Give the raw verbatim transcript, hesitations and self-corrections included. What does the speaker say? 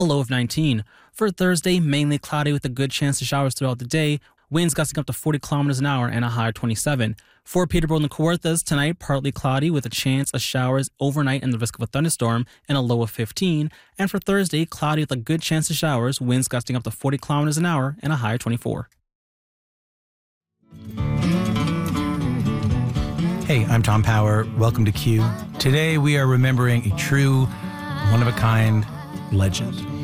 a low of nineteen. For Thursday, mainly cloudy with a good chance of showers throughout the day. Winds gusting up to forty kilometers an hour and a high of twenty-seven. For Peterborough and the Kawarthas, tonight partly cloudy with a chance of showers overnight and the risk of a thunderstorm and a low of fifteen. And for Thursday, cloudy with a good chance of showers, winds gusting up to forty kilometers an hour and a high of twenty-four. Hey, I'm Tom Power. Welcome to Q. Today we are remembering a true, one-of-a-kind legend.